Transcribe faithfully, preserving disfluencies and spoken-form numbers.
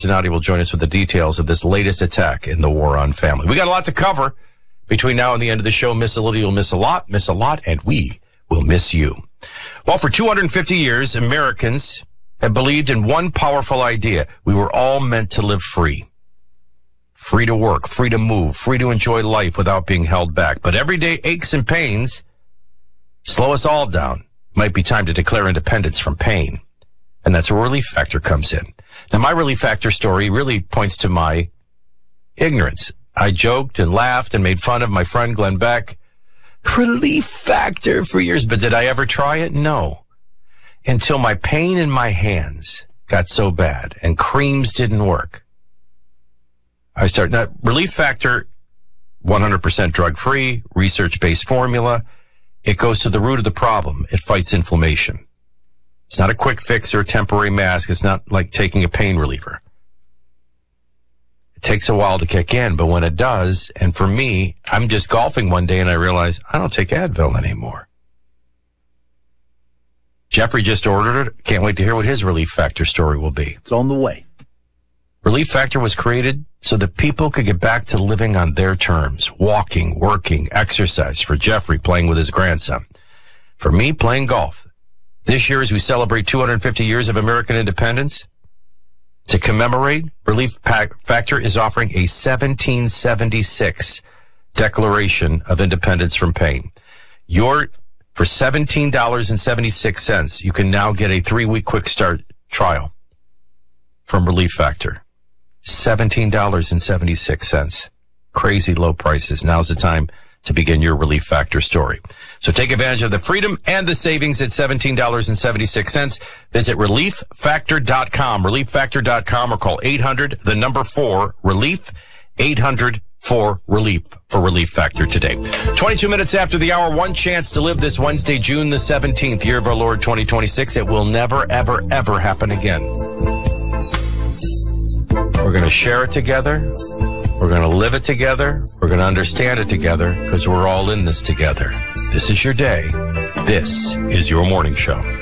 Zanotti will join us with the details of this latest attack in the war on family. We got a lot to cover between now and the end of the show. Miss Olivia will miss a lot, miss a lot, and we will miss you. Well, for two hundred fifty years, Americans have believed in one powerful idea. We were all meant to live free. Free to work, free to move, free to enjoy life without being held back. But everyday aches and pains slow us all down. Might be time to declare independence from pain. And that's where Relief Factor comes in. Now, my Relief Factor story really points to my ignorance. I joked and laughed and made fun of my friend Glenn Beck. Relief Factor for years. But did I ever try it? No. Until my pain in my hands got so bad and creams didn't work. I started, now, Relief Factor, one hundred percent drug-free, research-based formula. It goes to the root of the problem. It fights inflammation. It's not a quick fix or a temporary mask. It's not like taking a pain reliever. It takes a while to kick in, but when it does, and for me, I'm just golfing one day and I realize I don't take Advil anymore. Jeffrey just ordered it. Can't wait to hear what his Relief Factor story will be. It's on the way. Relief Factor was created so that people could get back to living on their terms. Walking, working, exercise. For Jeffrey, playing with his grandson. For me, playing golf. This year, as we celebrate two hundred fifty years of American independence, to commemorate, Relief Factor is offering a seventeen seventy-six Declaration of Independence from Pain. Your, for seventeen dollars and seventy-six cents, you can now get a three-week quick start trial from Relief Factor. seventeen dollars and seventy-six cents. Crazy low prices. Now's the time to begin your Relief Factor story. So take advantage of the freedom and the savings at seventeen dollars and seventy-six cents. Visit relief factor dot com, relief factor dot com, or call eight hundred, the number four, relief, eight hundred four relief for Relief Factor today. twenty-two minutes after the hour, one chance to live this Wednesday, June the seventeenth, year of our Lord twenty twenty-six. It will never, ever, ever happen again. We're going to share it together. We're going to live it together. We're going to understand it together because we're all in this together. This is your day. This is your morning show.